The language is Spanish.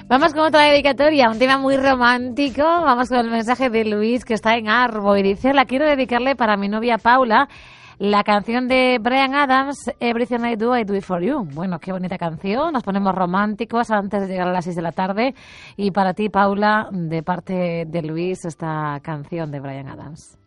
Vamos con otra dedicatoria, un tema muy romántico. Vamos con el mensaje de Luis, que está en Arbo, y dice: la quiero dedicarle para mi novia Paula, la canción de Bryan Adams, Everything I Do It For You. Bueno, qué bonita canción, nos ponemos románticos antes de llegar a las 6 de la tarde. Y para ti, Paula, de parte de Luis, esta canción de Bryan Adams.